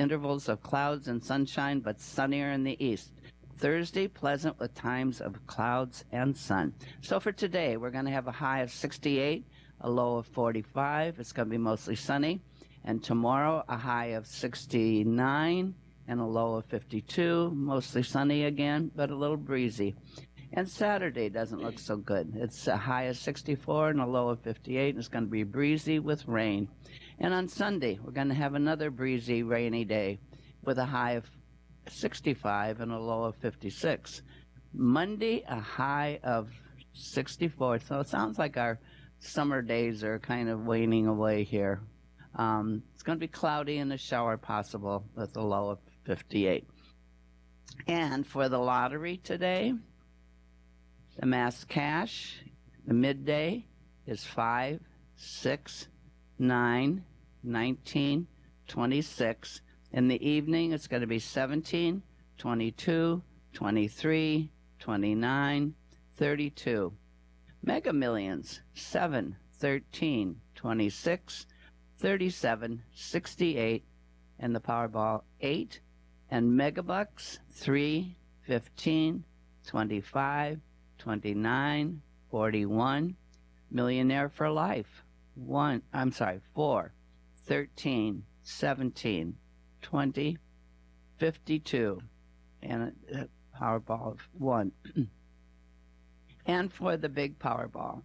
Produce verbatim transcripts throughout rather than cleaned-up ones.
intervals of clouds and sunshine, but sunnier in the east. Thursday, pleasant with times of clouds and sun. So for today, we're going to have a high of sixty-eight, a low of forty-five. It's going to be mostly sunny. And tomorrow, a high of sixty-nine and a low of fifty-two, mostly sunny again, but a little breezy. And Saturday doesn't look so good. It's a high of sixty-four and a low of fifty-eight, and it's going to be breezy with rain. And on Sunday, we're going to have another breezy, rainy day with a high of sixty-five and a low of fifty-six. Monday, a high of sixty-four. So it sounds like our summer days are kind of waning away here. Um, it's going to be cloudy and a shower possible with a low of fifty-eight. And for the lottery today, the mass cash, the midday is five, six, nine, nineteen, twenty-six. In the evening, it's going to be seventeen, twenty-two, twenty-three, twenty-nine, thirty-two. Mega Millions, seven, thirteen, twenty-six, thirty-seven, sixty-eight, and the Powerball, eight, and Megabucks, three, fifteen, twenty-five, twenty-nine, forty-one. Millionaire for Life, one, I'm sorry, four, thirteen, seventeen, twenty, fifty-two, and a Powerball of one. And for the big Powerball,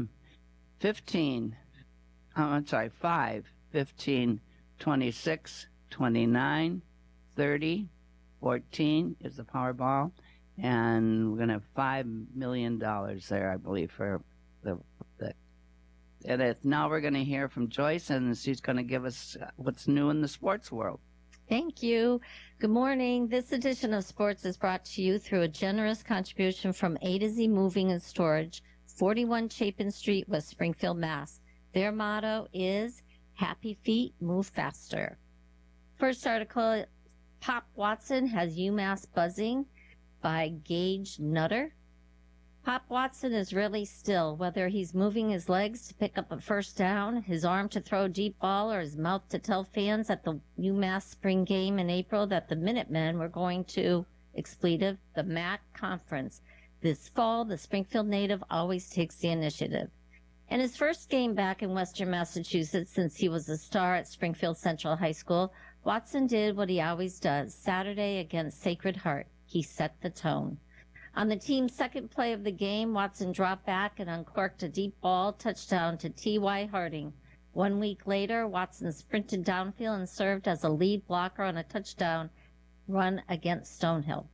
fifteen, oh, I'm sorry, five, fifteen, twenty-six, twenty-nine, thirty, fourteen is the Powerball, and we're going to have five million dollars there, I believe, for the, the and it, now we're going to hear from Joyce, and she's going to give us what's new in the sports world. Thank you. Good morning. This edition of Sports is brought to you through a generous contribution from A to Z Moving and Storage, forty-one Chapin Street, West Springfield, Mass. Their motto is Happy Feet Move Faster. First article, Pop Watson has UMass buzzing by Gage Nutter. Pop Watson is really still, whether he's moving his legs to pick up a first down, his arm to throw a deep ball, or his mouth to tell fans at the UMass spring game in April that the Minutemen were going to, expletive, the M A C conference. This fall, the Springfield native always takes the initiative. In his first game back in Western Massachusetts since he was a star at Springfield Central High School, Watson did what he always does, Saturday against Sacred Heart. He set the tone. On the team's second play of the game, Watson dropped back and uncorked a deep ball touchdown to T Y. Harding. One week later, Watson sprinted downfield and served as a lead blocker on a touchdown run against Stonehill.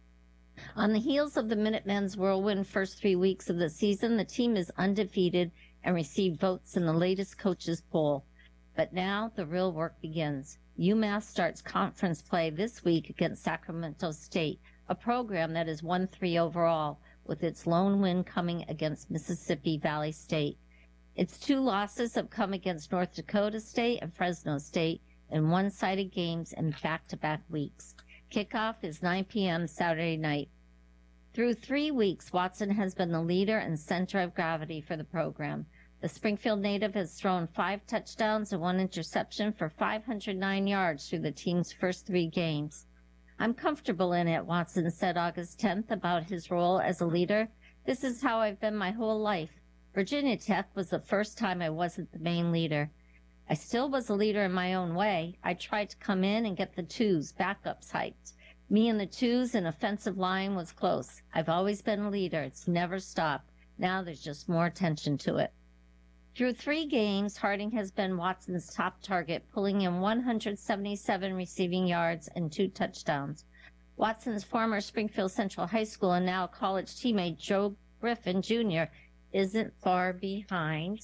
On the heels of the Minutemen's whirlwind first three weeks of the season, the team is undefeated and received votes in the latest coaches poll. But now the real work begins. UMass starts conference play this week against Sacramento State, a program that is one three overall, with its lone win coming against Mississippi Valley State. Its two losses have come against North Dakota State and Fresno State in one-sided games in back-to-back weeks. Kickoff is nine p.m. Saturday night. Through three weeks, Watson has been the leader and center of gravity for the program. The Springfield native has thrown five touchdowns and one interception for five hundred nine yards through the team's first three games. I'm comfortable in it, Watson said August tenth about his role as a leader. This is how I've been my whole life. Virginia Tech was the first time I wasn't the main leader. I still was a leader in my own way. I tried to come in and get the twos, backups hyped. Me and the twos and offensive line was close. I've always been a leader. It's never stopped. Now there's just more attention to it. Through three games, Harding has been Watson's top target, pulling in one hundred seventy-seven receiving yards and two touchdowns. Watson's former Springfield Central High School and now college teammate Joe Griffin Junior isn't far behind,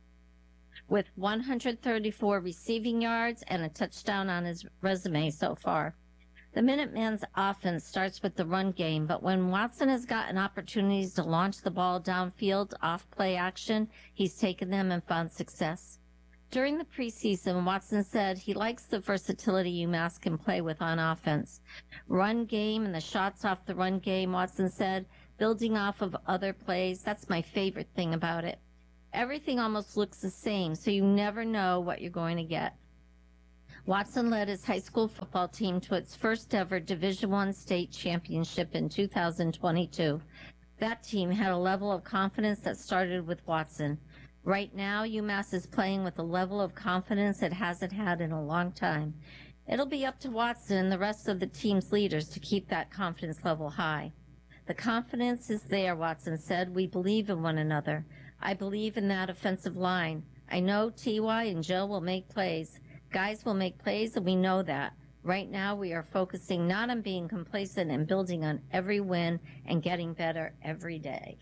with one hundred thirty-four receiving yards and a touchdown on his resume so far. The Minutemen's offense starts with the run game, but when Watson has gotten opportunities to launch the ball downfield off play action, he's taken them and found success. During the preseason, Watson said he likes the versatility UMass can play with on offense. Run game and the shots off the run game, Watson said, building off of other plays, that's my favorite thing about it. Everything almost looks the same, so you never know what you're going to get. Watson led his high school football team to its first ever Division One state championship in two thousand twenty-two. That team had a level of confidence that started with Watson. Right now, UMass is playing with a level of confidence it hasn't had in a long time. It'll be up to Watson and the rest of the team's leaders to keep that confidence level high. The confidence is there, Watson said. We believe in one another. I believe in that offensive line. I know T Y and Joe will make plays. Guys will make plays, and we know that. Right now, we are focusing not on being complacent and building on every win and getting better every day.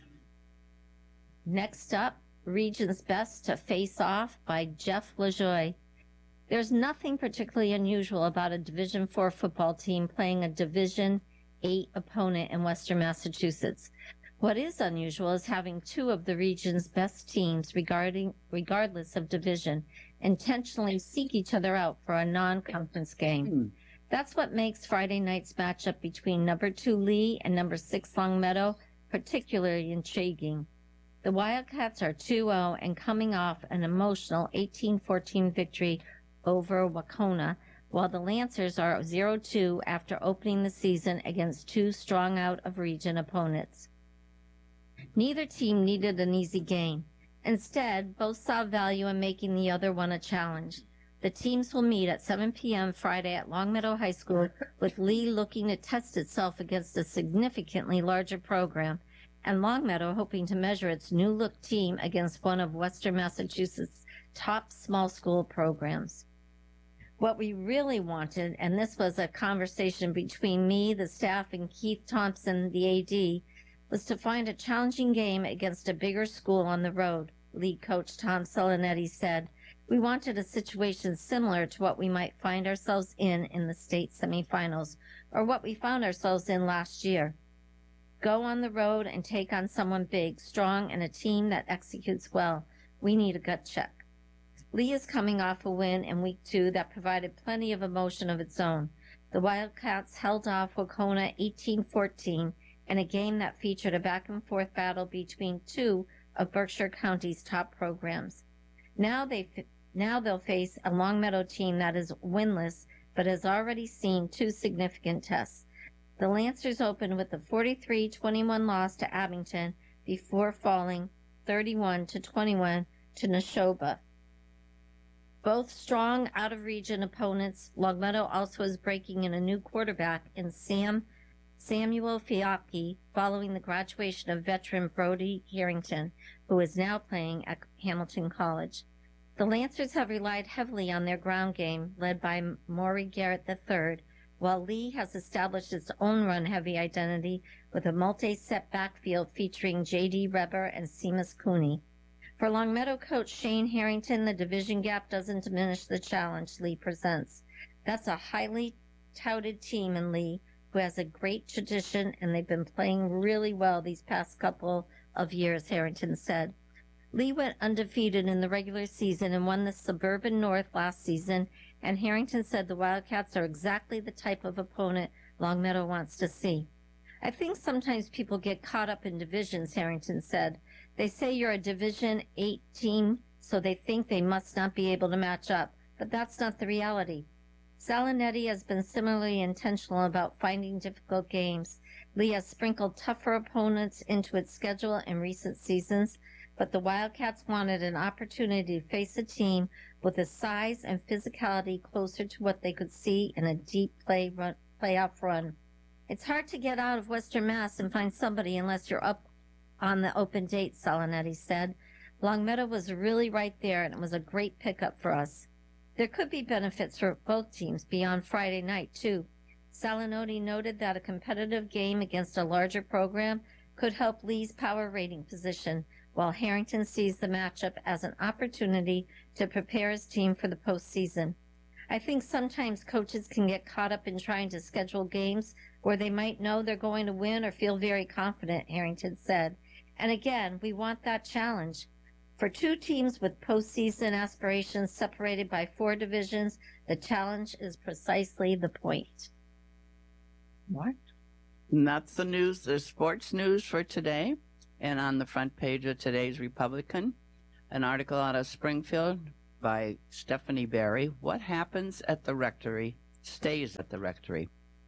Next up, Region's Best to Face Off by Jeff LaJoie. There's nothing particularly unusual about a Division four football team playing a Division eight opponent in Western Massachusetts. What is unusual is having two of the region's best teams, regarding, regardless of division, intentionally seek each other out for a non-conference game. Mm. That's what makes Friday night's matchup between number two Lee and number six Longmeadow particularly intriguing. The Wildcats are two oh and coming off an emotional eighteen fourteen victory over Wacona, while the Lancers are zero two after opening the season against two strong out-of-region opponents. Neither team needed an easy game. Instead, both saw value in making the other one a challenge. The teams will meet at seven p.m. Friday at Longmeadow High School, with Lee looking to test itself against a significantly larger program, and Longmeadow hoping to measure its new-look team against one of Western Massachusetts' top small school programs. What we really wanted, and this was a conversation between me, the staff, and Keith Thompson, the A D, was to find a challenging game against a bigger school on the road, lead coach Tom Salinetti said. We wanted a situation similar to what we might find ourselves in in the state semifinals, or what we found ourselves in last year. Go on the road and take on someone big, strong, and a team that executes well. We need a gut check. Lee is coming off a win in week two that provided plenty of emotion of its own. The Wildcats held off Wacona eighteen fourteen in a game that featured a back-and-forth battle between two of Berkshire County's top programs. Now, they, now they'll face a Longmeadow team that is winless but has already seen two significant tests. The Lancers opened with a forty-three twenty-one loss to Abington before falling thirty-one to twenty-one to Neshoba. Both strong out-of-region opponents, Longmeadow also is breaking in a new quarterback in Sam Samuel Fiocchi following the graduation of veteran Brody Harrington, who is now playing at Hamilton College. The Lancers have relied heavily on their ground game, led by Maury Garrett the third, while Lee has established its own run-heavy identity with a multi-set backfield featuring J D Reber and Seamus Cooney. For Longmeadow coach Shane Harrington, the division gap doesn't diminish the challenge Lee presents. That's a highly touted team in Lee, who has a great tradition, and they've been playing really well these past couple of years, Harrington said. Lee went undefeated in the regular season and won the Suburban North last season, and Harrington said the Wildcats are exactly the type of opponent Longmeadow wants to see. I think sometimes people get caught up in divisions, Harrington said. They say you're a Division eight team, so they think they must not be able to match up, but that's not the reality. Salinetti has been similarly intentional about finding difficult games. Lee has sprinkled tougher opponents into its schedule in recent seasons, but the Wildcats wanted an opportunity to face a team with a size and physicality closer to what they could see in a deep play run, playoff run. It's hard to get out of Western Mass and find somebody unless you're up on the open date, Salinetti said. Longmeadow was really right there, and it was a great pickup for us. There could be benefits for both teams beyond Friday night, too. Salinetti noted that a competitive game against a larger program could help Lee's power rating position, while Harrington sees the matchup as an opportunity to prepare his team for the postseason. I think sometimes coaches can get caught up in trying to schedule games where they might know they're going to win or feel very confident, Harrington said. And again, we want that challenge. For two teams with postseason aspirations separated by four divisions, the challenge is precisely the point. What? And that's the news, the sports news for today. And on the front page of today's Republican, an article out of Springfield by Stephanie Barry. What happens at the rectory stays at the rectory.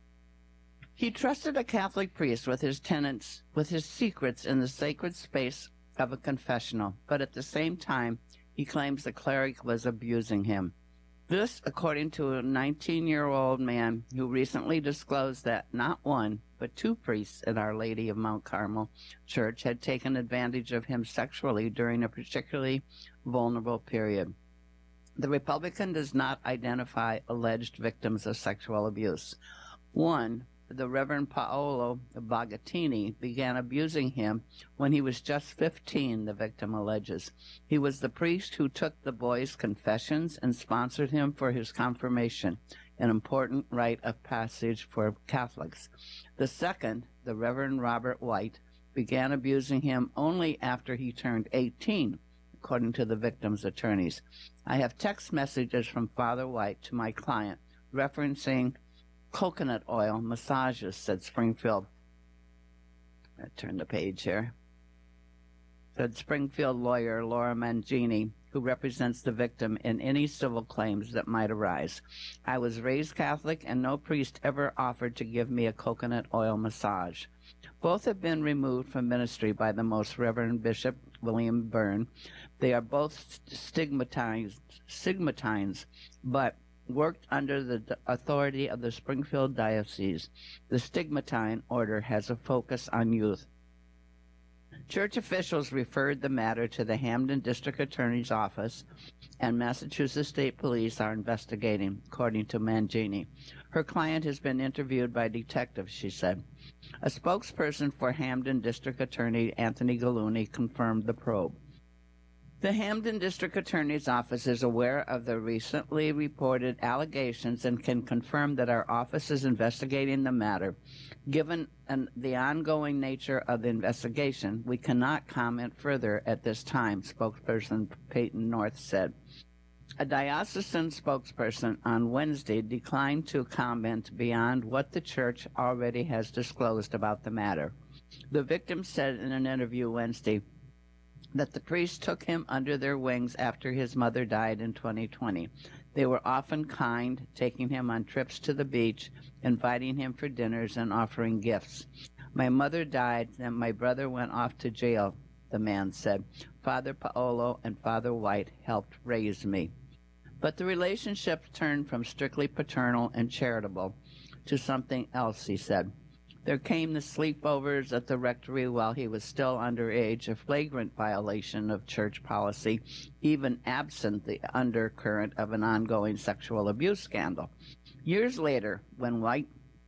He trusted a Catholic priest with his tenets, with his secrets in the sacred space of a confessional, but at the same time, he claims the cleric was abusing him. This, according to a nineteen-year-old man who recently disclosed that not one, but two priests at Our Lady of Mount Carmel Church had taken advantage of him sexually during a particularly vulnerable period. The Republican does not identify alleged victims of sexual abuse. One, the Reverend Paolo Bagatini, began abusing him when he was just fifteen, the victim alleges. He was the priest who took the boy's confessions and sponsored him for his confirmation, an important rite of passage for Catholics. The second, the Reverend Robert White, began abusing him only after he turned eighteen, according to the victim's attorneys. I have text messages from Father White to my client referencing coconut oil massages, said Springfield. I turn the page here. Said Springfield lawyer Laura Mangini, who represents the victim in any civil claims that might arise. I was raised Catholic, and no priest ever offered to give me a coconut oil massage. Both have been removed from ministry by the Most Reverend Bishop William Byrne. They are both stigmatized, stigmatines, but worked under the authority of the Springfield Diocese. The stigmatine order has a focus on youth. Church officials referred the matter to the Hamden District Attorney's Office, and Massachusetts State Police are investigating, according to Mangini. Her client has been interviewed by detectives, she said. A spokesperson for Hamden District Attorney Anthony Gallooni confirmed the probe. The Hamden District Attorney's Office is aware of the recently reported allegations and can confirm that our office is investigating the matter. Given an, the ongoing nature of the investigation, we cannot comment further at this time, spokesperson Peyton North said. A diocesan spokesperson on Wednesday declined to comment beyond what the church already has disclosed about the matter. The victim said in an interview Wednesday that the priest took him under their wings after his mother died in twenty twenty. They were often kind, taking him on trips to the beach, inviting him for dinners, and offering gifts. My mother died, and my brother went off to jail, the man said. Father Paolo and Father White helped raise me. But the relationship turned from strictly paternal and charitable to something else, he said. There came the sleepovers at the rectory while he was still underage, a flagrant violation of church policy, even absent the undercurrent of an ongoing sexual abuse scandal. Years later, when White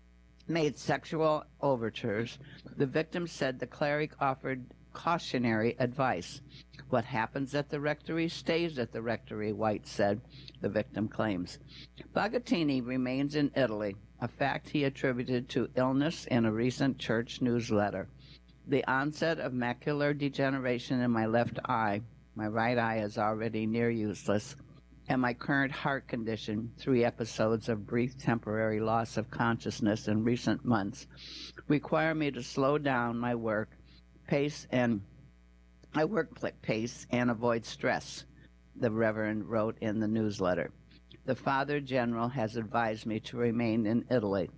made sexual overtures, the victim said the cleric offered cautionary advice. What happens at the rectory stays at the rectory, White said, the victim claims. Bagatini remains in Italy, a fact he attributed to illness in a recent church newsletter. The onset of macular degeneration in my left eye, my right eye is already near useless, and my current heart condition, three episodes of brief temporary loss of consciousness in recent months, require me to slow down my work pace and my work pace and avoid stress, the Reverend wrote in the newsletter. The Father General has advised me to remain in Italy.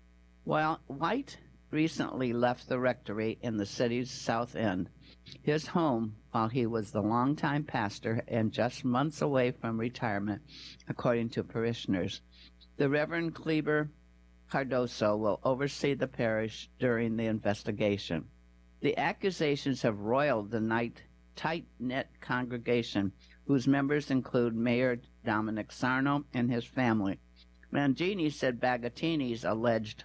While White recently left the rectory in the city's south end, his home while he was the longtime pastor and just months away from retirement, according to parishioners. The Reverend Kleber Cardoso will oversee the parish during the investigation. The accusations have roiled the night tight-knit congregation, whose members include Mayor Dominic Sarno and his family. Mangini said Bagatini's alleged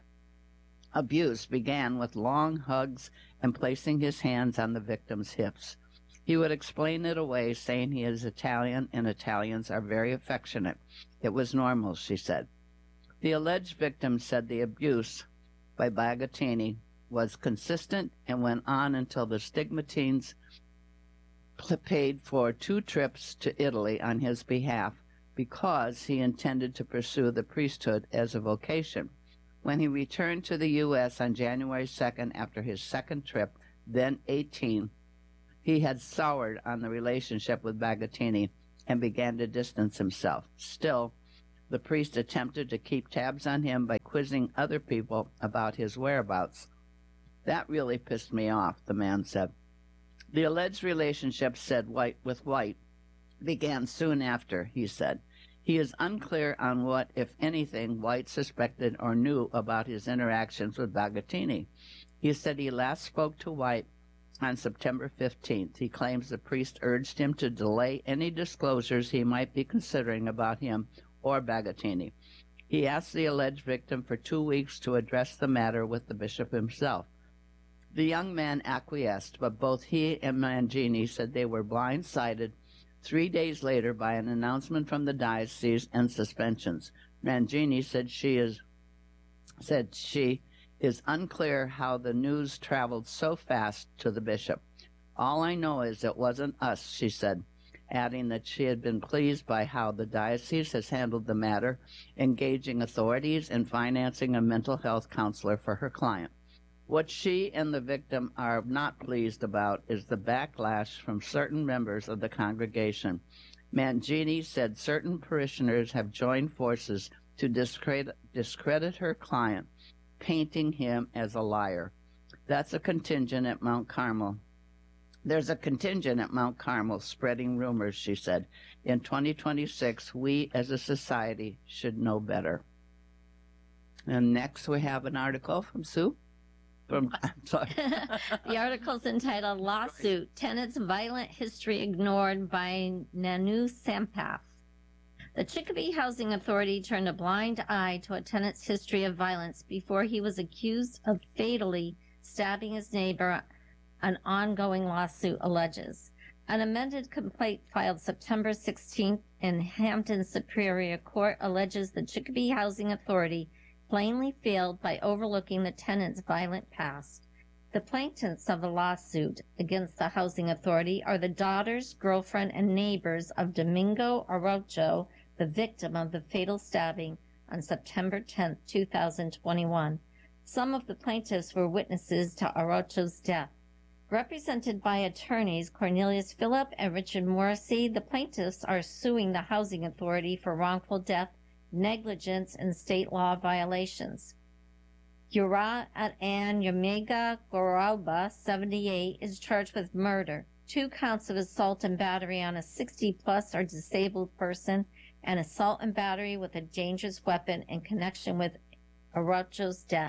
abuse began with long hugs and placing his hands on the victim's hips. He would explain it away, saying he is Italian and Italians are very affectionate. It was normal, she said. The alleged victim said the abuse by Bagatini was consistent and went on until the stigmatines paid for two trips to Italy on his behalf because he intended to pursue the priesthood as a vocation. When he returned to the U S on January second after his second trip, then eighteen, he had soured on the relationship with Bagatini and began to distance himself. Still, the priest attempted to keep tabs on him by quizzing other people about his whereabouts. That really pissed me off, the man said. The alleged relationship said White with White began soon after, he said. He is unclear on what, if anything, White suspected or knew about his interactions with Bagatini. He said he last spoke to White on September fifteenth. He claims the priest urged him to delay any disclosures he might be considering about him or Bagatini. He asked the alleged victim for two weeks to address the matter with the bishop himself. The young man acquiesced, but both he and Mangini said they were blindsided three days later by an announcement from the diocese and suspensions. Mangini said she is said she is unclear how the news traveled so fast to the bishop. All I know is it wasn't us, she said, adding that she had been pleased by how the diocese has handled the matter, engaging authorities and financing a mental health counselor for her client. What she and the victim are not pleased about is the backlash from certain members of the congregation. Mangini said certain parishioners have joined forces to discredit, discredit her client, painting him as a liar. That's a contingent at Mount Carmel. There's a contingent at Mount Carmel spreading rumors, she said. In twenty twenty-six, we as a society should know better. And next we have an article from Sue. From, I'm sorry. The article's entitled Lawsuit, Tenant's Violent History Ignored by Nanu Sampath. The Chicopee Housing Authority turned a blind eye to a tenant's history of violence before he was accused of fatally stabbing his neighbor, an ongoing lawsuit alleges. An amended complaint filed September sixteenth in Hampton Superior Court alleges the Chicopee Housing Authority plainly failed by overlooking the tenant's violent past. The plaintiffs of the lawsuit against the Housing Authority are the daughters, girlfriend, and neighbors of Domingo Araujo, the victim of the fatal stabbing on September tenth, two thousand twenty-one. Some of the plaintiffs were witnesses to Araujo's death. Represented by attorneys Cornelius Phillip and Richard Morrissey, the plaintiffs are suing the Housing Authority for wrongful death, negligence, and state law violations. Yura and Yamega Goroba, seventy-eight, is charged with murder, two counts of assault and battery on a sixty-plus or disabled person, and assault and battery with a dangerous weapon in connection with Araujo's death.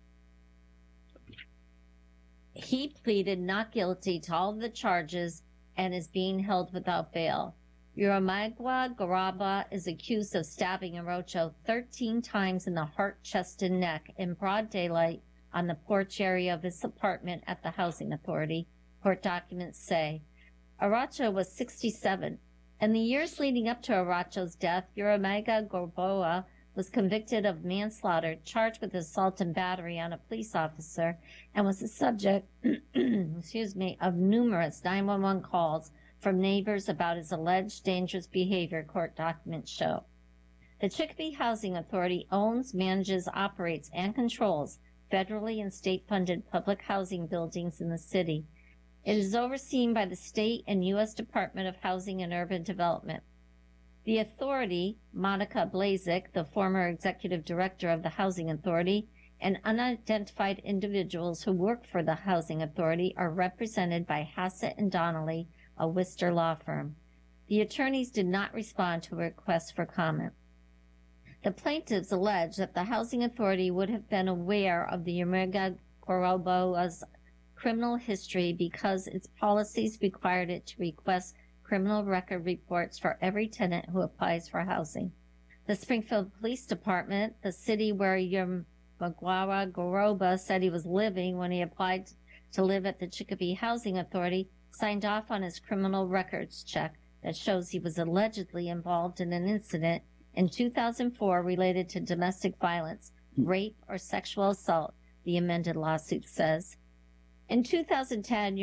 He pleaded not guilty to all of the charges and is being held without bail. Uramagua Garaba is accused of stabbing Araujo thirteen times in the heart, chest, and neck in broad daylight on the porch area of his apartment at the Housing Authority, court documents say. Araujo was sixty-seven. In the years leading up to Araujo's death, Uramaga Gorboa was convicted of manslaughter, charged with assault and battery on a police officer, and was the subject excuse me, of numerous nine one one calls from neighbors about his alleged dangerous behavior, court documents show. The Chicopee Housing Authority owns, manages, operates, and controls federally and state-funded public housing buildings in the city. It is overseen by the state and U S Department of Housing and Urban Development. The authority, Monica Blazik, the former executive director of the Housing Authority, and unidentified individuals who work for the Housing Authority are represented by Hassett and Donnelly, a Worcester law firm. The attorneys did not respond to a request for comment. The plaintiffs allege that the Housing Authority would have been aware of the Yamega Goroboa's criminal history because its policies required it to request criminal record reports for every tenant who applies for housing. The Springfield Police Department, the city where Yamagua Goroba said he was living when he applied to live at the Chicopee Housing Authority, signed off on his criminal records check that shows he was allegedly involved in an incident in two thousand four related to domestic violence, rape, or sexual assault, the amended lawsuit says. In two thousand ten,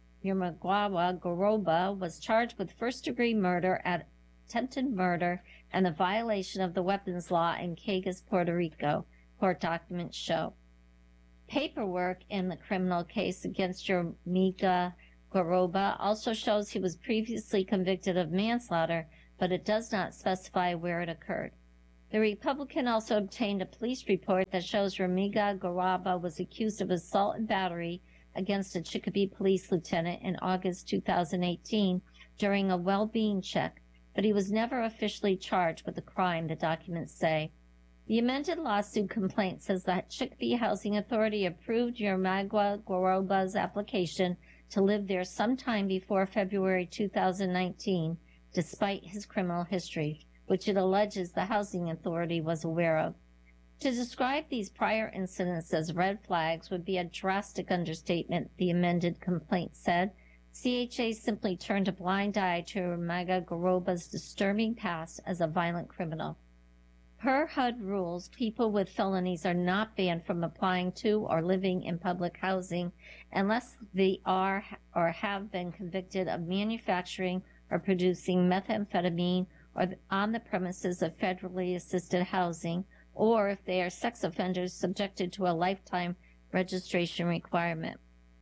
Yamagua Goroba was charged with first-degree murder, attempted murder, and the violation of the weapons law in Caguas, Puerto Rico, court documents show. Paperwork in the criminal case against Yamega Goroba also shows he was previously convicted of manslaughter but it does not specify where it occurred. The Republican also obtained a police report that shows Yurmega Goroba was accused of assault and battery against a Chicopee police lieutenant in August two thousand eighteen during a well-being check, but he was never officially charged with the crime, the documents say. The amended lawsuit complaint says that Chicopee Housing Authority approved Yurmega Goroba's application to live there sometime before February two thousand nineteen, despite his criminal history, which it alleges the Housing Authority was aware of. To describe these prior incidents as red flags would be a drastic understatement, the amended complaint said. C H A simply turned a blind eye to Yurmega Goroba's disturbing past as a violent criminal. Per H U D rules, people with felonies are not banned from applying to or living in public housing unless they are or have been convicted of manufacturing or producing methamphetamine or on the premises of federally assisted housing, or if they are sex offenders subjected to a lifetime registration requirement.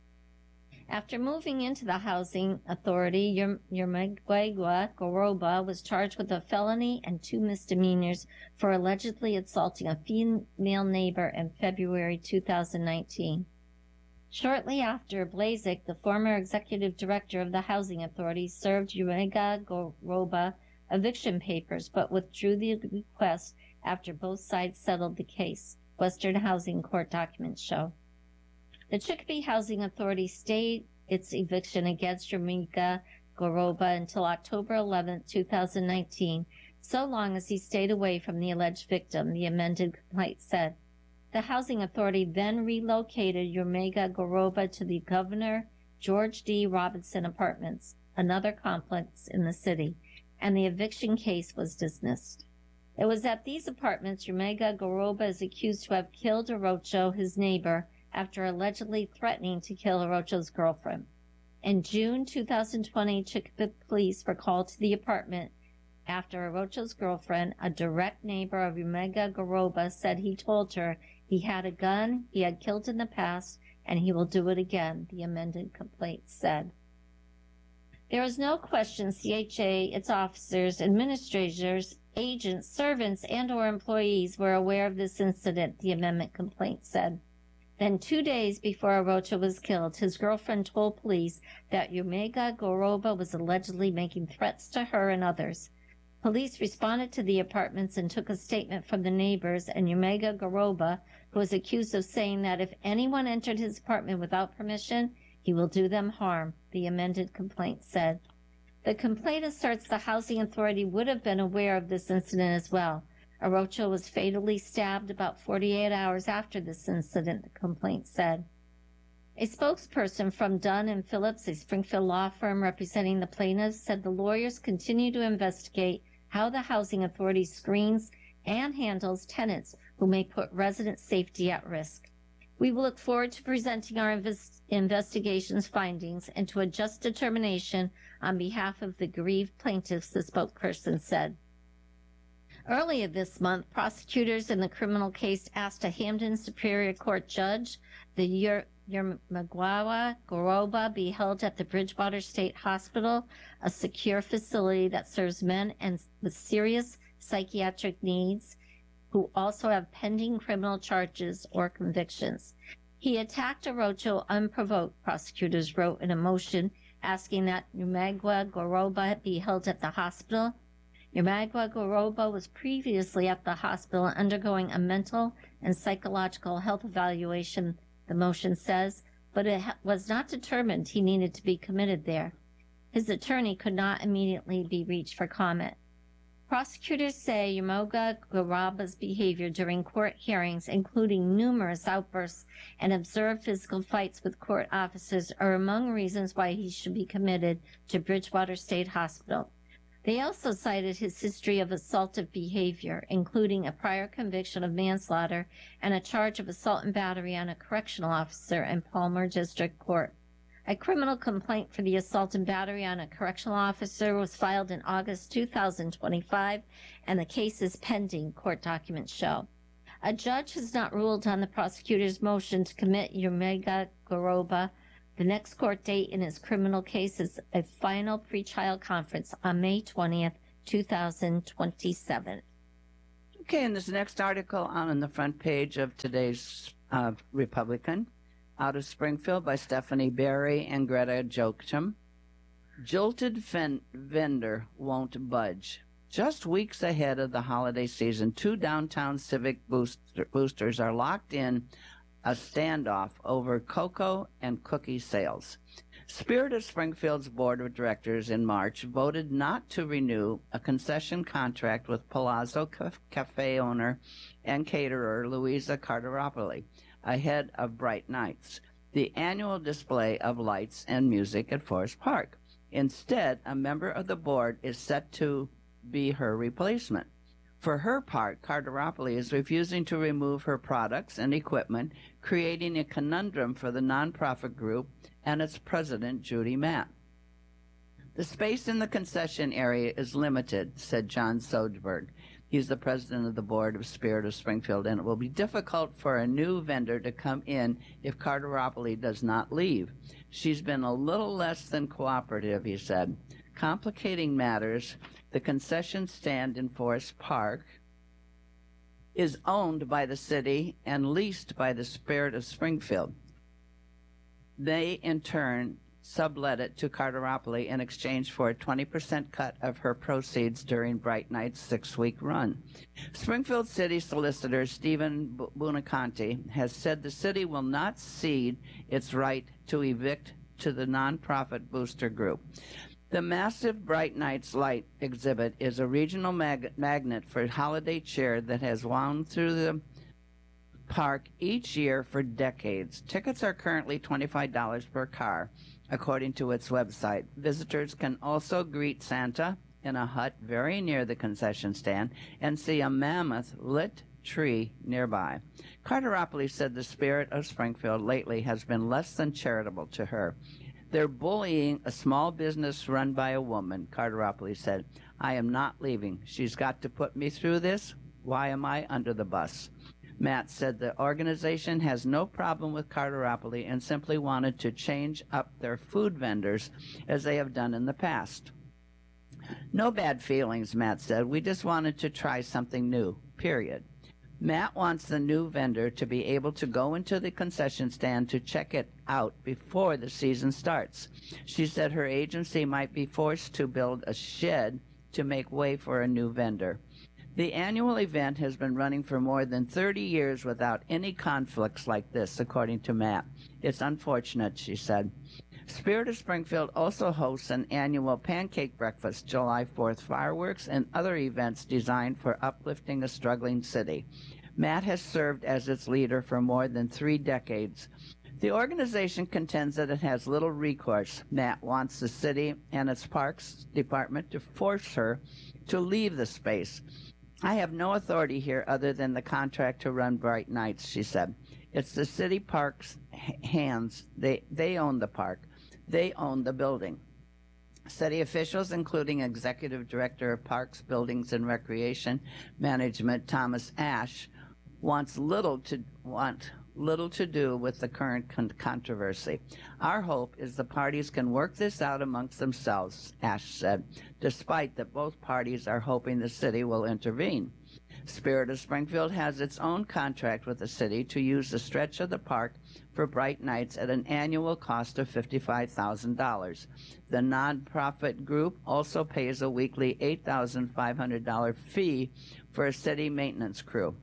After moving into the Housing Authority, Yurmega Goroba was charged with a felony and two misdemeanors for allegedly assaulting a female neighbor in February two thousand nineteen. Shortly after, Blazek, the former executive director of the Housing Authority, served Yurmega Goroba eviction papers but withdrew the request after both sides settled the case, Western Housing Court documents show. The Chicopee Housing Authority stayed its eviction against Yurmega Goroba until October eleventh, two thousand nineteen, so long as he stayed away from the alleged victim, the amended complaint said. The Housing Authority then relocated Yurmega Goroba to the Governor George D. Robinson Apartments, another complex in the city, and the eviction case was dismissed. It was at these apartments Yurmega Goroba is accused to have killed Orocho, his neighbor, after allegedly threatening to kill Orocho's girlfriend. In June two thousand twenty, Chicopee police were called to the apartment after Orocho's girlfriend, a direct neighbor of Yurmega Goroba, said he told her he had a gun, he had killed in the past, and he will do it again, the amended complaint said. There is no question C H A, its officers, administrators, agents, servants, and or employees were aware of this incident, the amendment complaint said. Then two days before Orocho was killed, his girlfriend told police that Yurmega Goroba was allegedly making threats to her and others. Police responded to the apartments and took a statement from the neighbors, and Yurmega Goroba, who was accused of saying that if anyone entered his apartment without permission, he will do them harm, the amended complaint said. The complaint asserts the Housing Authority would have been aware of this incident as well. Orocho was fatally stabbed about forty-eight hours after this incident, the complaint said. A spokesperson from Dunn and Phillips, a Springfield law firm representing the plaintiffs, said the lawyers continue to investigate how the Housing Authority screens and handles tenants who may put resident safety at risk. We will look forward to presenting our invest- investigation's findings and to a just determination on behalf of the grieved plaintiffs, the spokesperson said. Earlier this month, prosecutors in the criminal case asked a Hampden Superior Court judge the Yurmega Goroba be held at the Bridgewater State Hospital, a secure facility that serves men and with serious psychiatric needs who also have pending criminal charges or convictions. He attacked Orocho unprovoked, prosecutors wrote in a motion asking that Yurmega Goroba be held at the hospital. Yurmega Goroba was previously at the hospital undergoing a mental and psychological health evaluation, the motion says, but it was not determined he needed to be committed there. His attorney could not immediately be reached for comment. Prosecutors say Yurmega Goroba's behavior during court hearings, including numerous outbursts and observed physical fights with court officers, are among reasons why he should be committed to Bridgewater State Hospital. They also cited his history of assaultive behavior, including a prior conviction of manslaughter and a charge of assault and battery on a correctional officer in Palmer District Court. A criminal complaint for the assault and battery on a correctional officer was filed in August two thousand twenty-five, and the case is pending, court documents show. A judge has not ruled on the prosecutor's motion to commit Yurmega Goroba. The next court date in his criminal case is a final pretrial conference on May twentieth, two thousand twenty-seven. Okay, and this next article on the front page of today's uh, Republican, out of Springfield by Stephanie Berry and Greta Jochum. Jilted fen- vendor won't budge. Just weeks ahead of the holiday season, two downtown civic booster- boosters are locked in a standoff over cocoa and cookie sales. Spirit of Springfield's board of directors in March voted not to renew a concession contract with Palazzo Cafe owner and caterer Louisa Carteropoli ahead of Bright Nights, the annual display of lights and music at Forest Park. Instead, a member of the board is set to be her replacement. For her part, Carteropoli is refusing to remove her products and equipment, creating a conundrum for the nonprofit group and its president, Judy Matt. The space in the concession area is limited, said John Sodberg. He's the president of the board of Spirit of Springfield, and it will be difficult for a new vendor to come in if Carteropoli does not leave. She's been a little less than cooperative, he said. Complicating matters, the concession stand in Forest Park is owned by the city and leased by the Spirit of Springfield. They, in turn, sublet it to Carteropoli in exchange for a twenty percent cut of her proceeds during Bright Night's six-week run. Springfield City Solicitor Stephen Buonaconti has said the city will not cede its right to evict to the nonprofit booster group. The massive Bright Nights light exhibit is a regional mag- magnet for holiday cheer that has wound through the park each year for decades. Tickets are currently twenty-five dollars per car, according to its website. Visitors can also greet Santa in a hut very near the concession stand and see a mammoth lit tree nearby. Carteropoli said the Spirit of Springfield lately has been less than charitable to her. They're bullying a small business run by a woman, Carteropoli said. I am not leaving. She's got to put me through this. Why am I under the bus? Matt said the organization has no problem with Carteropoli and simply wanted to change up their food vendors as they have done in the past. No bad feelings, Matt said. We just wanted to try something new, period. Matt wants the new vendor to be able to go into the concession stand to check it out before the season starts. She said her agency might be forced to build a shed to make way for a new vendor. The annual event has been running for more than thirty years without any conflicts like this, according to Matt. It's unfortunate, she said. Spirit of Springfield also hosts an annual pancake breakfast, July fourth fireworks, and other events designed for uplifting a struggling city. Matt has served as its leader for more than three decades. The organization contends that it has little recourse. Matt wants the city and its parks department to force her to leave the space. I have no authority here other than the contract to run Bright Nights, she said. It's the city park's hands. They, they own the park. They own the building. City officials, including Executive Director of Parks, Buildings, and Recreation Management, Thomas Ash, wants little to want little to do with the current con- controversy. Our hope is the parties can work this out amongst themselves, Ash said, despite that both parties are hoping the city will intervene. Spirit of Springfield has its own contract with the city to use the stretch of the park for Bright Nights at an annual cost of fifty-five thousand dollars. The nonprofit group also pays a weekly eight thousand five hundred dollars fee for a city maintenance crew.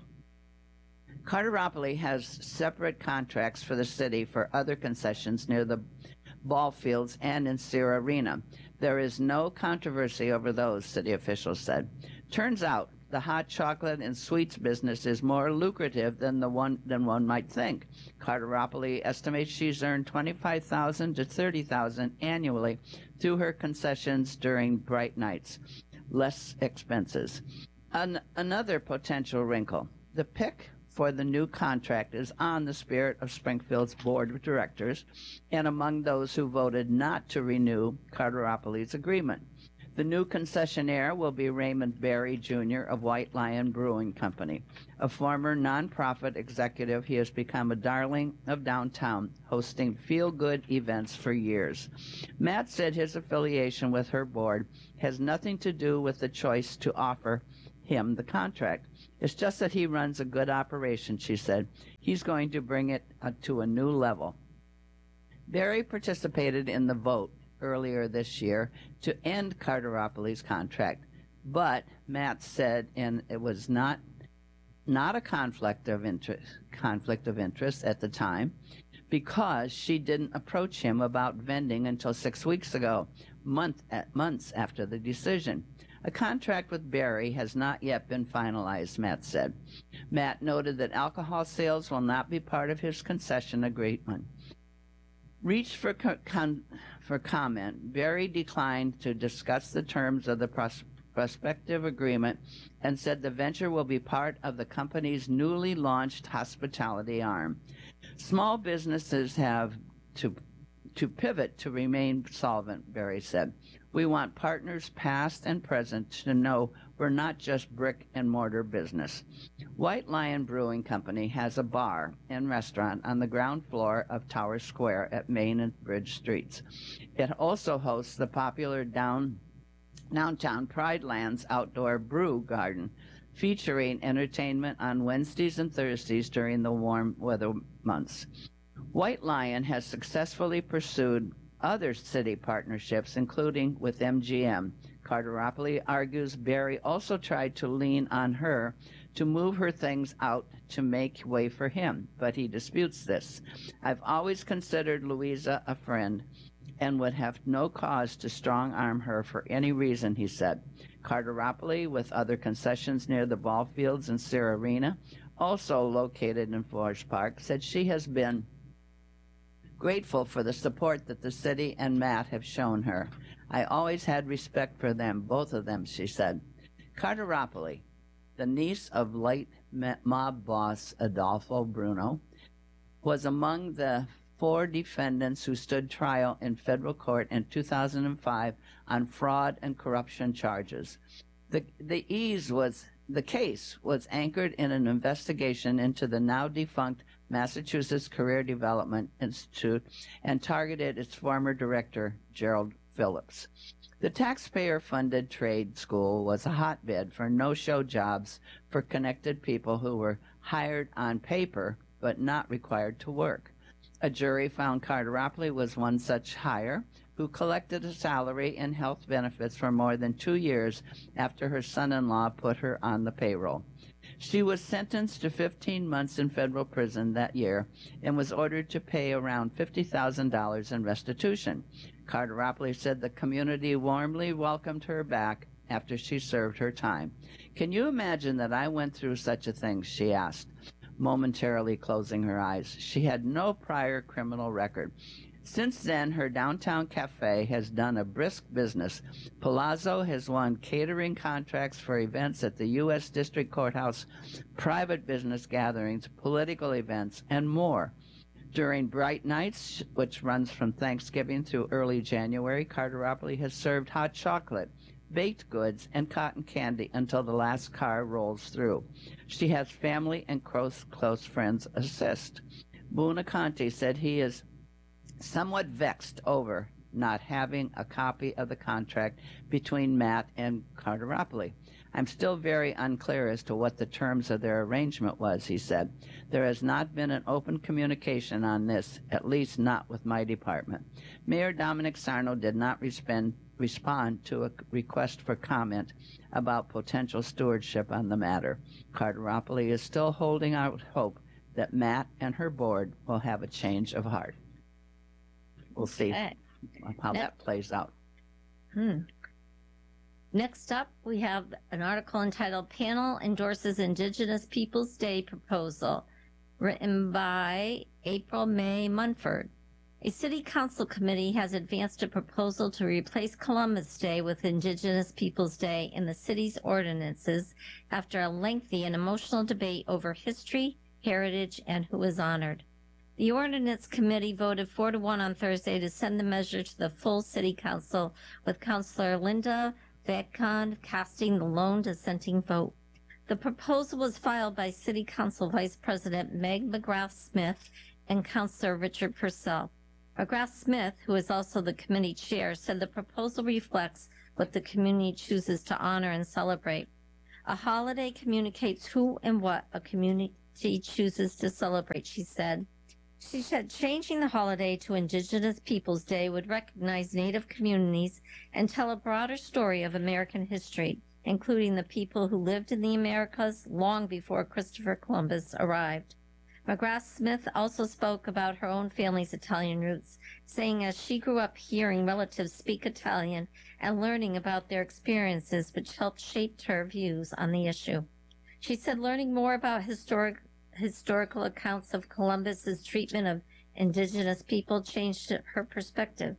Carteropoli has separate contracts for the city for other concessions near the ball fields and in Sear Arena. There is no controversy over those, city officials said. Turns out the hot chocolate and sweets business is more lucrative than the one than one might think. Carteropoli estimates she's earned twenty-five thousand dollars to thirty thousand dollars annually through her concessions during Bright Nights. Less expenses. An- another potential wrinkle. The pick for the new contract is on the Spirit of Springfield's board of directors and among those who voted not to renew Carteropoli's agreement. The new concessionaire will be Raymond Berry, Junior of White Lion Brewing Company. A former nonprofit executive, he has become a darling of downtown, hosting feel-good events for years. Matt said his affiliation with her board has nothing to do with the choice to offer him the contract. It's just that he runs a good operation, she said. He's going to bring it uh, to a new level. Berry participated in the vote earlier this year to end Carteropolis' contract, but Matt said and it was not not a conflict of interest conflict of interest at the time because she didn't approach him about vending until six weeks ago, month at months after the decision. A contract with Berry has not yet been finalized, Matt said. Matt noted that alcohol sales will not be part of his concession agreement. Reached for con- for comment, Berry declined to discuss the terms of the pros- prospective agreement and said the venture will be part of the company's newly launched hospitality arm. Small businesses have to to pivot to remain solvent, Berry said. We want partners past and present to know we're not just brick and mortar business. White Lion Brewing Company has a bar and restaurant on the ground floor of Tower Square at Main and Bridge Streets. It also hosts the popular down, downtown Pride Lands outdoor brew garden, featuring entertainment on Wednesdays and Thursdays during the warm weather months. White Lion has successfully pursued other city partnerships, including with M G M. Carteropoli argues Berry also tried to lean on her to move her things out to make way for him, but he disputes this. I've always considered Louisa a friend and would have no cause to strong-arm her for any reason, he said. Carteropoli, with other concessions near the ball fields and Sierra Arena, also located in Forest Park, said she has been grateful for the support that the city and Matt have shown her. I always had respect for them, both of them, she said. Carteropoli, the niece of late mob boss Adolfo Bruno, was among the four defendants who stood trial in federal court in two thousand five on fraud and corruption charges. The, the ease was the case was anchored in an investigation into the now defunct Massachusetts Career Development Institute and targeted its former director, Gerald Phillips. The taxpayer-funded trade school was a hotbed for no-show jobs for connected people who were hired on paper but not required to work. A jury found Carteropoli was one such hire who collected a salary and health benefits for more than two years after her son-in-law put her on the payroll. She was sentenced to fifteen months in federal prison that year and was ordered to pay around fifty thousand dollars in restitution. Carteropoli said the community warmly welcomed her back after she served her time. Can you imagine that I went through such a thing, she asked, momentarily closing her eyes. She had no prior criminal record. Since then, her downtown cafe has done a brisk business. Palazzo has won catering contracts for events at the U S District Courthouse, private business gatherings, political events, and more. During Bright Nights, which runs from Thanksgiving through early January, Carteropoli has served hot chocolate, baked goods, and cotton candy until the last car rolls through. She has family and close, close friends assist. Buonaconti said he is somewhat vexed over not having a copy of the contract between Matt and Carteropoli. I'm still very unclear as to what the terms of their arrangement was, he said. There has not been an open communication on this, at least not with my department. Mayor Dominic Sarno did not respond, respond to a request for comment about potential stewardship on the matter. Carteropoli is still holding out hope that Matt and her board will have a change of heart. We'll see Okay. how Next. that plays out. Hmm. Next up, we have an article entitled Panel Endorses Indigenous Peoples Day Proposal, written by April May Munford. A city council committee has advanced a proposal to replace Columbus Day with Indigenous Peoples Day in the city's ordinances after a lengthy and emotional debate over history, heritage, and who is honored. The ordinance committee voted four to one on Thursday to send the measure to the full city council, with Councilor Linda Vacon casting the lone dissenting vote. The proposal was filed by City Council Vice President Meg McGrath-Smith and Councilor Richard Purcell. McGrath-Smith, who is also the committee chair, said the proposal reflects what the community chooses to honor and celebrate. A holiday communicates who and what a community chooses to celebrate, she said. She said changing the holiday to Indigenous Peoples Day would recognize Native communities and tell a broader story of American history, including the people who lived in the Americas long before Christopher Columbus arrived. McGrath-Smith also spoke about her own family's Italian roots, saying as she grew up hearing relatives speak Italian and learning about their experiences, which helped shape her views on the issue. She said learning more about historic historical accounts of Columbus's treatment of indigenous people changed her perspective.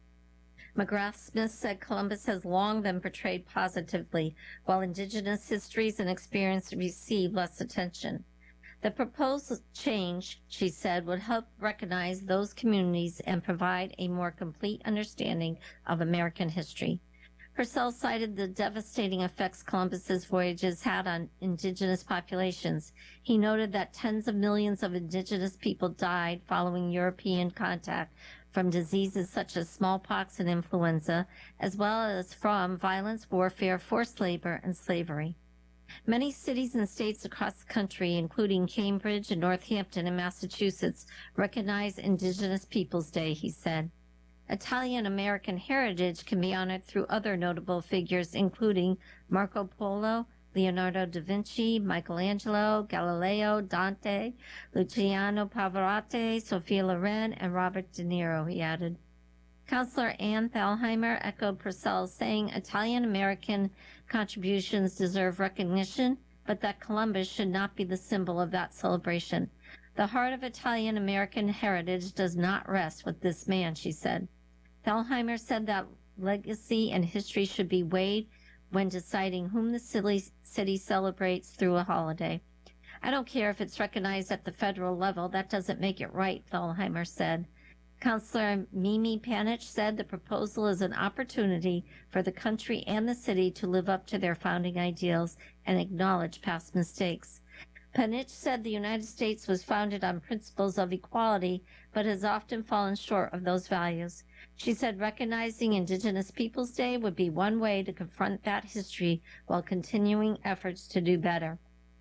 McGrath-Smith said Columbus has long been portrayed positively, while indigenous histories and experiences receive less attention. The proposed change, she said, would help recognize those communities and provide a more complete understanding of American history. Purcell cited the devastating effects Columbus's voyages had on indigenous populations. He noted that tens of millions of indigenous people died following European contact from diseases such as smallpox and influenza, as well as from violence, warfare, forced labor, and slavery. Many cities and states across the country, including Cambridge and Northampton and Massachusetts, recognize Indigenous Peoples Day, he said. Italian-American heritage can be honored through other notable figures, including Marco Polo, Leonardo da Vinci, Michelangelo, Galileo, Dante, Luciano Pavarotti, Sophia Loren, and Robert De Niro, he added. Councilor Ann Thalheimer echoed Purcell, saying Italian-American contributions deserve recognition, but that Columbus should not be the symbol of that celebration. The heart of Italian-American heritage does not rest with this man, she said. Thalheimer said that legacy and history should be weighed when deciding whom the city celebrates through a holiday. I don't care if it's recognized at the federal level. That doesn't make it right, Thalheimer said. Councilor Mimi Panich said the proposal is an opportunity for the country and the city to live up to their founding ideals and acknowledge past mistakes. Panich said the United States was founded on principles of equality, but has often fallen short of those values. She said recognizing Indigenous Peoples Day would be one way to confront that history while continuing efforts to do better.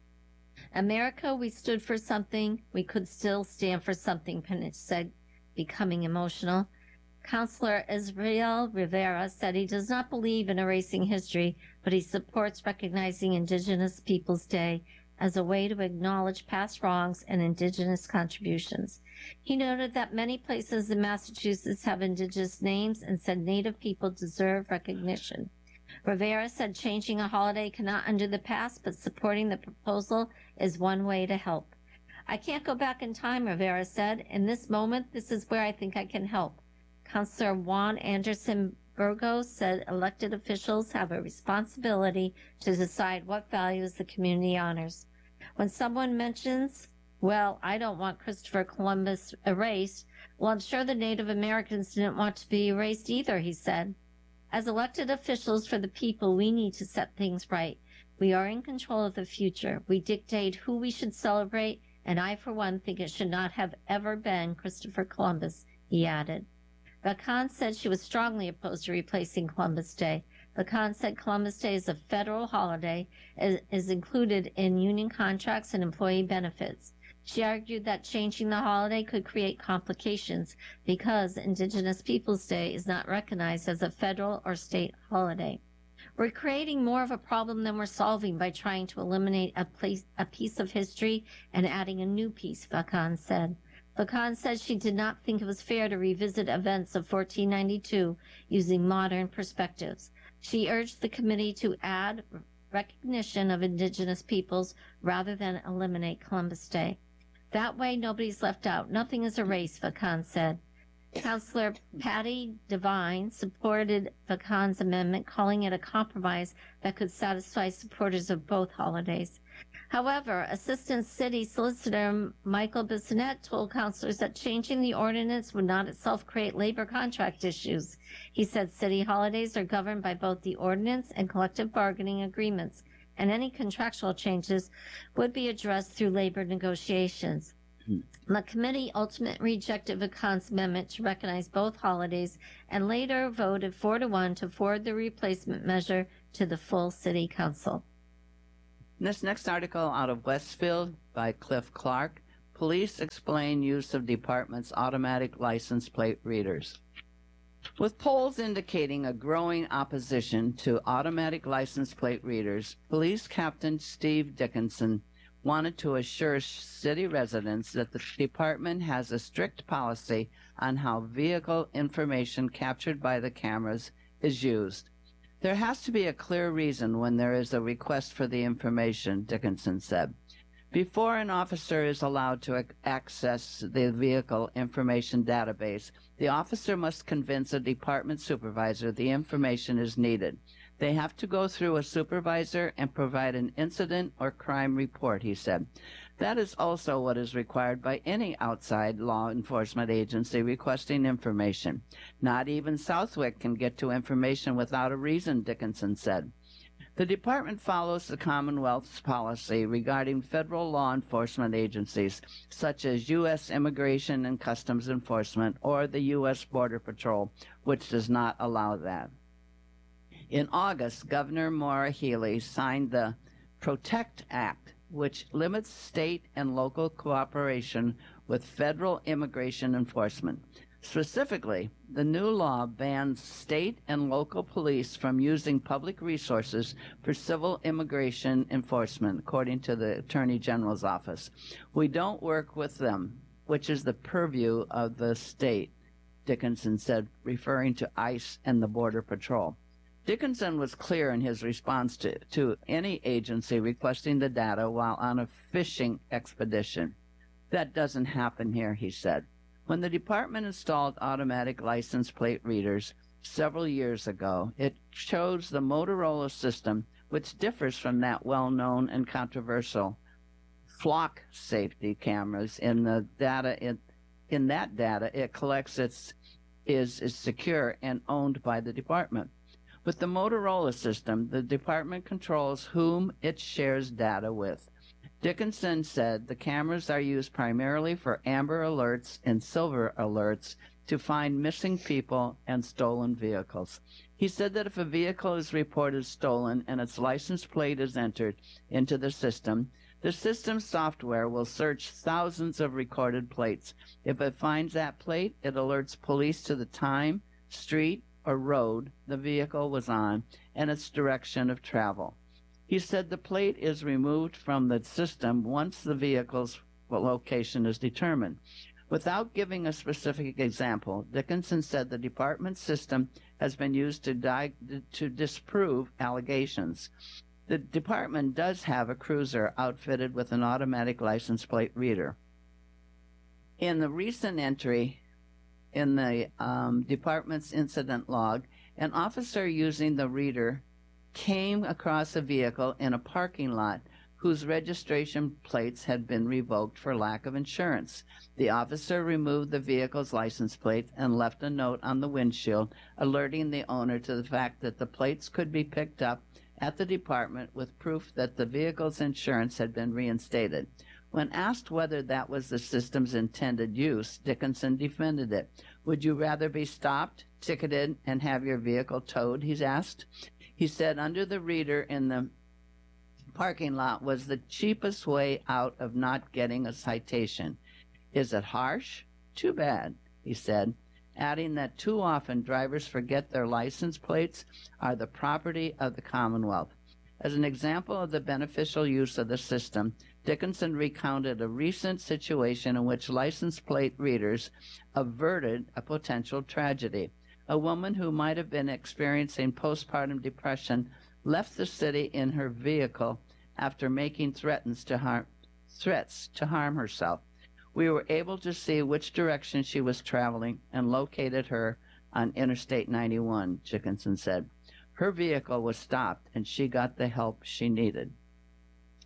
America, we stood for something. We could still stand for something, Panich said, becoming emotional. Councilor Israel Rivera said he does not believe in erasing history, but he supports recognizing Indigenous Peoples Day as a way to acknowledge past wrongs and Indigenous contributions. He noted that many places in Massachusetts have Indigenous names and said Native people deserve recognition. Rivera said changing a holiday cannot undo the past, but supporting the proposal is one way to help. I can't go back in time, Rivera said. In this moment, this is where I think I can help. Councilor Juan Anderson Burgos said elected officials have a responsibility to decide what values the community honors. When someone mentions, well, I don't want Christopher Columbus erased, well, I'm sure the Native Americans didn't want to be erased either, he said. As elected officials for the people, we need to set things right. We are in control of the future. We dictate who we should celebrate, and I, for one, think it should not have ever been Christopher Columbus, he added. Vacon said she was strongly opposed to replacing Columbus Day. Vacon said Columbus Day is a federal holiday, is, is included in union contracts and employee benefits. She argued that changing the holiday could create complications because Indigenous Peoples Day is not recognized as a federal or state holiday. We're creating more of a problem than we're solving by trying to eliminate a, place, a piece of history and adding a new piece, Vacon said. Vacon said she did not think it was fair to revisit events of fourteen ninety-two using modern perspectives. She urged the committee to add recognition of Indigenous peoples rather than eliminate Columbus Day. That way, nobody's left out. Nothing is erased, Vacon said. Councilor Patty Devine supported Vacon's amendment, calling it a compromise that could satisfy supporters of both holidays. However, Assistant City Solicitor Michael Bissonette told counselors that changing the ordinance would not itself create labor contract issues. He said city holidays are governed by both the ordinance and collective bargaining agreements, and any contractual changes would be addressed through labor negotiations. The committee ultimately rejected VACON's amendment to recognize both holidays and later voted four to one to forward the replacement measure to the full city council. This next article out of Westfield by Cliff Clark. Police explain use of department's automatic license plate readers. With polls indicating a growing opposition to automatic license plate readers, Police Captain Steve Dickinson wanted to assure city residents that the department has a strict policy on how vehicle information captured by the cameras is used. There has to be a clear reason when there is a request for the information, Dickinson said. Before an officer is allowed to access the vehicle information database, the officer must convince a department supervisor the information is needed. They have to go through a supervisor and provide an incident or crime report, he said. That is also what is required by any outside law enforcement agency requesting information. Not even Southwick can get to information without a reason, Dickinson said. The department follows the Commonwealth's policy regarding federal law enforcement agencies, such as U S Immigration and Customs Enforcement or the U S Border Patrol, which does not allow that. In August, Governor Maura Healey signed the PROTECT Act, which limits state and local cooperation with federal immigration enforcement. Specifically, the new law bans state and local police from using public resources for civil immigration enforcement, according to the Attorney General's office. We don't work with them, which is the purview of the state, Dickinson said, referring to ICE and the Border Patrol. Dickinson was clear in his response to, to any agency requesting the data while on a fishing expedition. That doesn't happen here, he said. When the department installed automatic license plate readers several years ago, it chose the Motorola system, which differs from that well-known and controversial flock safety cameras. In the data, in, in that data, it collects its is is secure and owned by the department. With the Motorola system, the department controls whom it shares data with. Dickinson said the cameras are used primarily for amber alerts and silver alerts to find missing people and stolen vehicles. He said that if a vehicle is reported stolen and its license plate is entered into the system, the system software will search thousands of recorded plates. If it finds that plate, it alerts police to the time, street, or road the vehicle was on and its direction of travel. He said the plate is removed from the system once the vehicle's location is determined. Without giving a specific example, Dickinson said the department's system has been used to, di- to disprove allegations. The department does have a cruiser outfitted with an automatic license plate reader. In the recent entry in the um, department's incident log, an officer using the reader came across a vehicle in a parking lot whose registration plates had been revoked for lack of insurance. The officer removed the vehicle's license plate and left a note on the windshield alerting the owner to the fact that the plates could be picked up at the department with proof that the vehicle's insurance had been reinstated. When asked whether that was the system's intended use, Dickinson defended it. Would you rather be stopped, ticketed, and have your vehicle towed, he's asked. He said under the reader in the parking lot was the cheapest way out of not getting a citation. Is it harsh? Too bad, he said, adding that too often drivers forget their license plates are the property of the Commonwealth. As an example of the beneficial use of the system, Dickinson recounted a recent situation in which license plate readers averted a potential tragedy. A woman who might have been experiencing postpartum depression left the city in her vehicle after making threats to harm, threats to harm herself. We were able to see which direction she was traveling and located her on Interstate ninety-one, Dickinson said. Her vehicle was stopped and she got the help she needed.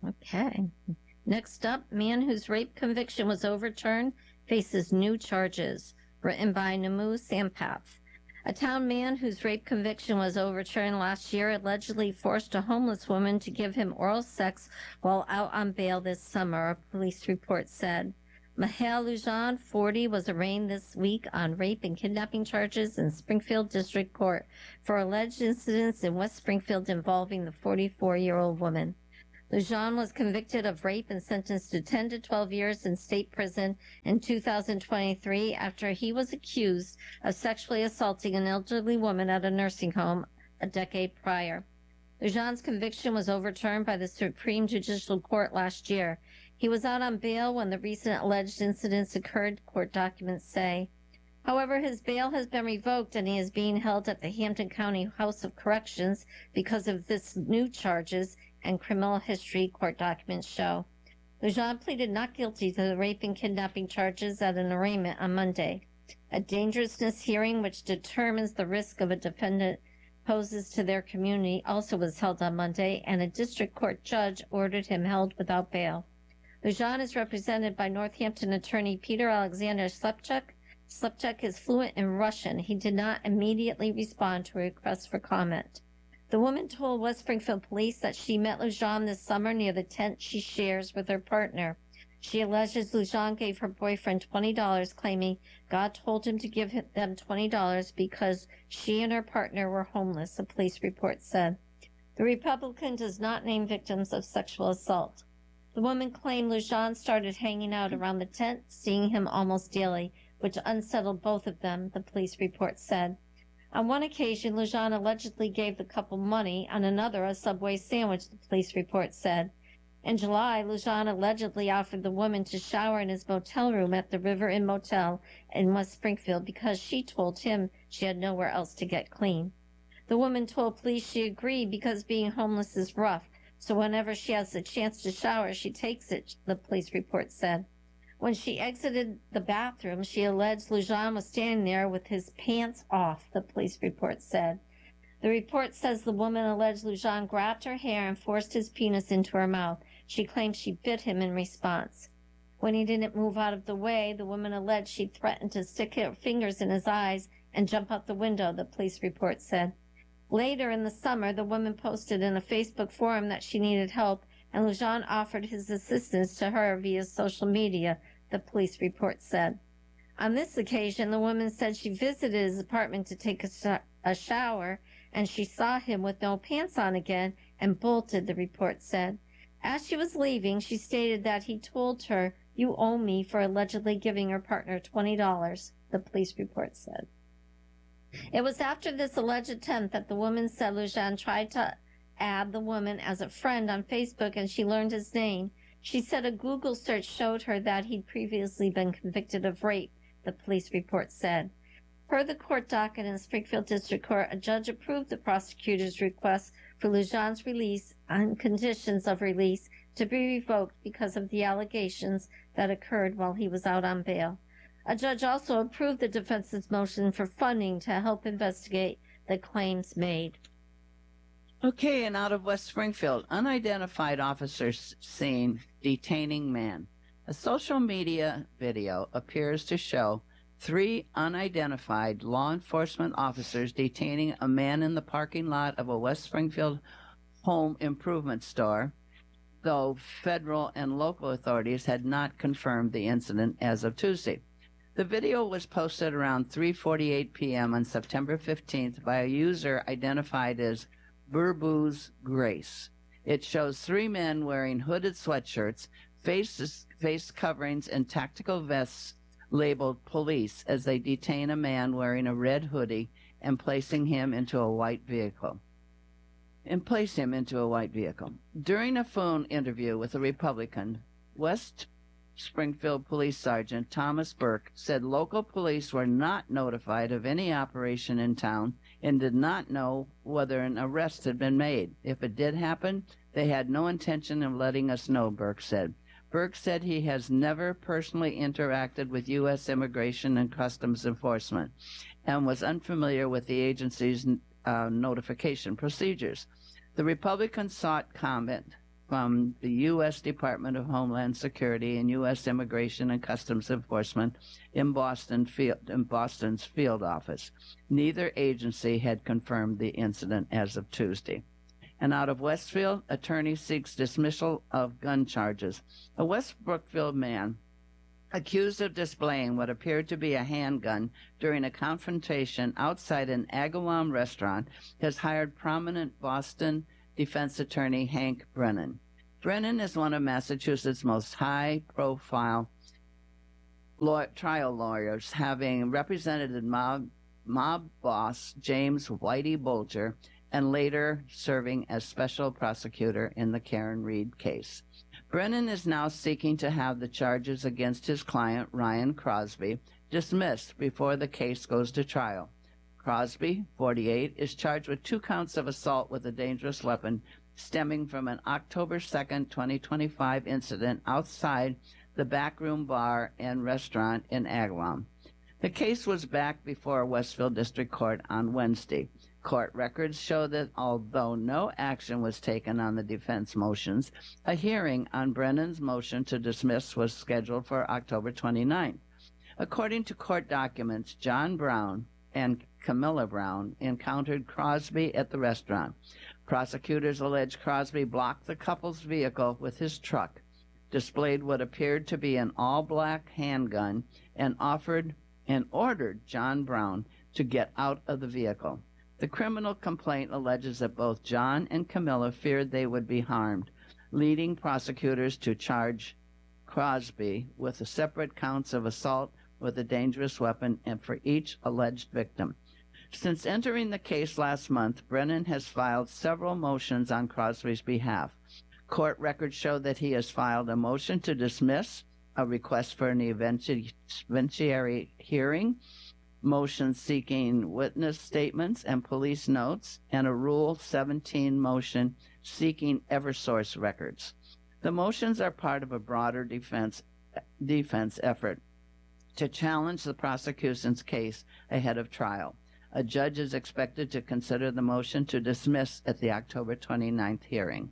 Okay. Next up, man whose rape conviction was overturned faces new charges. Written by Namu Sampath. A town man whose rape conviction was overturned last year allegedly forced a homeless woman to give him oral sex while out on bail this summer, a police report said. Mahail Lujan, forty, was arraigned this week on rape and kidnapping charges in Springfield District Court for alleged incidents in West Springfield involving the forty-four-year-old woman. Lujan was convicted of rape and sentenced to ten to twelve years in state prison in two thousand twenty-three after he was accused of sexually assaulting an elderly woman at a nursing home a decade prior. Lujan's conviction was overturned by the Supreme Judicial Court last year. He was out on bail when the recent alleged incidents occurred, court documents say. However, his bail has been revoked and he is being held at the Hampton County House of Corrections because of this new charges and criminal history, court documents show. Lujan pleaded not guilty to the rape and kidnapping charges at an arraignment on Monday. A dangerousness hearing which determines the risk of a defendant poses to their community also was held on Monday, and a district court judge ordered him held without bail. Lujan is represented by Northampton attorney Peter Alexander Slepchuk. Slepchuk is fluent in Russian. He did not immediately respond to a request for comment. The woman told West Springfield police that she met Lujan this summer near the tent she shares with her partner. She alleges Lujan gave her boyfriend twenty dollars, claiming God told him to give them twenty dollars because she and her partner were homeless, a police report said. The Republican does not name victims of sexual assault. The woman claimed Lujan started hanging out around the tent, seeing him almost daily, which unsettled both of them, the police report said. On one occasion, Lujan allegedly gave the couple money, on another a Subway sandwich, the police report said. In July, Lujan allegedly offered the woman to shower in his motel room at the River Inn Motel in West Springfield because she told him she had nowhere else to get clean. The woman told police she agreed because being homeless is rough, so whenever she has the chance to shower, she takes it, the police report said. When she exited the bathroom, she alleged Lujan was standing there with his pants off, the police report said. The report says the woman alleged Lujan grabbed her hair and forced his penis into her mouth. She claimed she bit him in response. When he didn't move out of the way, the woman alleged she threatened to stick her fingers in his eyes and jump out the window, the police report said. Later in the summer, the woman posted in a Facebook forum that she needed help, and Lujan offered his assistance to her via social media, the police report said. On this occasion, the woman said she visited his apartment to take a, sh- a shower, and she saw him with no pants on again and bolted, the report said. As she was leaving, she stated that he told her, "You owe me," for allegedly giving her partner twenty dollars, the police report said. It was after this alleged attempt that the woman said Lujan tried to add the woman as a friend on Facebook and she learned his name. She said a Google search showed her that he'd previously been convicted of rape, the police report said. Per the court docket in Springfield District Court, a judge approved the prosecutor's request for Lujan's release on conditions of release to be revoked because of the allegations that occurred while he was out on bail. A judge also approved the defense's motion for funding to help investigate the claims made. Okay, and out of West Springfield, unidentified officers seen detaining man. A social media video appears to show three unidentified law enforcement officers detaining a man in the parking lot of a West Springfield home improvement store, though federal and local authorities had not confirmed the incident as of Tuesday. The video was posted around three forty-eight p.m. on September fifteenth by a user identified as Burboo's Grace. It shows three men wearing hooded sweatshirts, faces, face coverings, and tactical vests labeled police as they detain a man wearing a red hoodie and placing him into a white vehicle. And place him into a white vehicle. During a phone interview with a Republican, West Springfield Police Sergeant Thomas Burke said local police were not notified of any operation in town and did not know whether an arrest had been made. If it did happen, they had no intention of letting us know, Burke said. Burke said he has never personally interacted with U S Immigration and Customs Enforcement and was unfamiliar with the agency's uh, notification procedures. The Republican sought comment from the U S Department of Homeland Security and U S Immigration and Customs Enforcement in Boston field, in Boston's field office. Neither agency had confirmed the incident as of Tuesday. And out of Westfield, attorney seeks dismissal of gun charges. A West Brookfield man accused of displaying what appeared to be a handgun during a confrontation outside an Agawam restaurant has hired prominent Boston defense attorney Hank Brennan. Brennan is one of Massachusetts' most high-profile law- trial lawyers, having represented mob, mob boss James Whitey Bulger and later serving as special prosecutor in the Karen Reed case. Brennan is now seeking to have the charges against his client, Ryan Crosby, dismissed before the case goes to trial. Crosby, forty-eight, is charged with two counts of assault with a dangerous weapon stemming from an October second, twenty twenty-five incident outside the Backroom Bar and Restaurant in Agawam. The case was back before Westfield District Court on Wednesday. Court records show that although no action was taken on the defense motions, a hearing on Brennan's motion to dismiss was scheduled for October twenty-ninth. According to court documents, John Brown and Camilla Brown encountered Crosby at the restaurant. Prosecutors allege Crosby blocked the couple's vehicle with his truck, displayed what appeared to be an all-black handgun, and offered and ordered John Brown to get out of the vehicle. The criminal complaint alleges that both John and Camilla feared they would be harmed, leading prosecutors to charge Crosby with the separate counts of assault with a dangerous weapon and for each alleged victim. Since entering the case last month, Brennan has filed several motions on Crosby's behalf. Court records show that he has filed a motion to dismiss, a request for an evidentiary hearing, motions seeking witness statements and police notes, and a Rule seventeen motion seeking Eversource records. The motions are part of a broader defense, defense effort to challenge the prosecution's case ahead of trial. A judge is expected to consider the motion to dismiss at the October twenty-ninth hearing.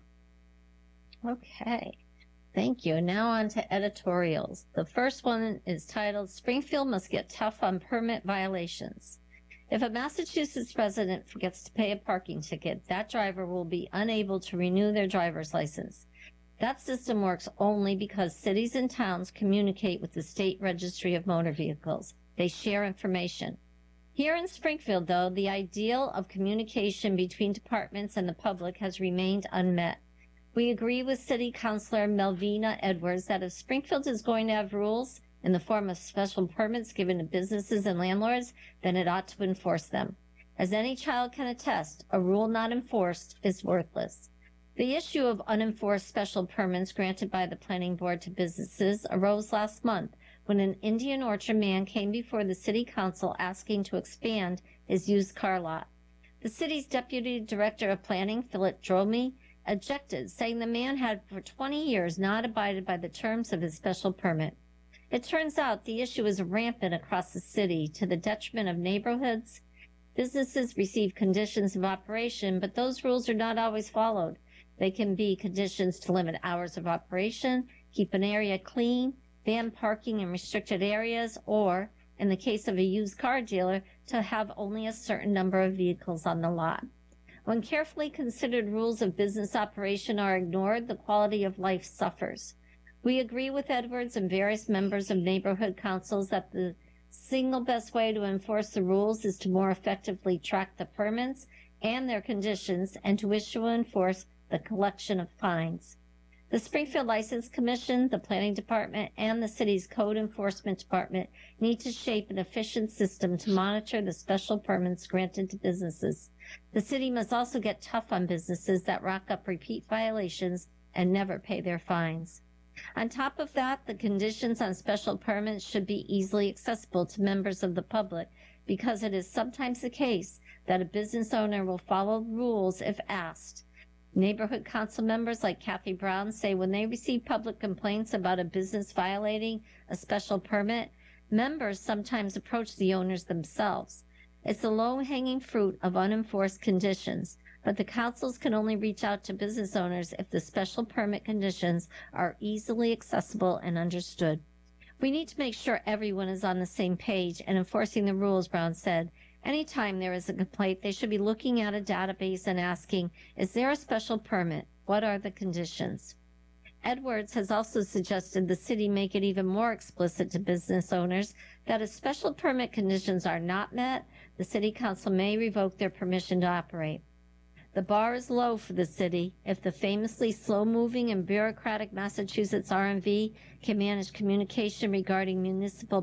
Okay. Thank you. Now on to editorials. The first one is titled, Springfield Must Get Tough on Permit Violations. If a Massachusetts resident forgets to pay a parking ticket, that driver will be unable to renew their driver's license. That system works only because cities and towns communicate with the State Registry of Motor Vehicles. They share information. Here in Springfield, though, the ideal of communication between departments and the public has remained unmet. We agree with City Councilor Melvina Edwards that if Springfield is going to have rules in the form of special permits given to businesses and landlords, then it ought to enforce them. As any child can attest, a rule not enforced is worthless. The issue of unenforced special permits granted by the Planning Board to businesses arose last month when an Indian Orchard man came before the City Council asking to expand his used car lot. The city's Deputy Director of Planning, Philip Dromey, objected, saying the man had for twenty years not abided by the terms of his special permit. It turns out the issue is rampant across the city to the detriment of neighborhoods. Businesses receive conditions of operation, but those rules are not always followed. They can be conditions to limit hours of operation, keep an area clean, ban parking in restricted areas, or, in the case of a used car dealer, to have only a certain number of vehicles on the lot. When carefully considered rules of business operation are ignored, the quality of life suffers. We agree with Edwards and various members of neighborhood councils that the single best way to enforce the rules is to more effectively track the permits and their conditions and to issue and enforce the collection of fines. The Springfield License Commission, the Planning Department, and the city's Code Enforcement Department need to shape an efficient system to monitor the special permits granted to businesses. The city must also get tough on businesses that rack up repeat violations and never pay their fines. On top of that, the conditions on special permits should be easily accessible to members of the public because it is sometimes the case that a business owner will follow rules if asked. Neighborhood council members like Kathy Brown say when they receive public complaints about a business violating a special permit, members sometimes approach the owners themselves. It's the low-hanging fruit of unenforced conditions. but the councils can only reach out to business owners if the special permit conditions are easily accessible and understood. We need to make sure everyone is on the same page and enforcing the rules, Brown said. Anytime there is a complaint, they should be looking at a database and asking, is there a special permit? What are the conditions? Edwards has also suggested the city make it even more explicit to business owners that if special permit conditions are not met, the city council may revoke their permission to operate. The bar is low for the city if the famously slow-moving and bureaucratic Massachusetts R M V can manage communication regarding municipal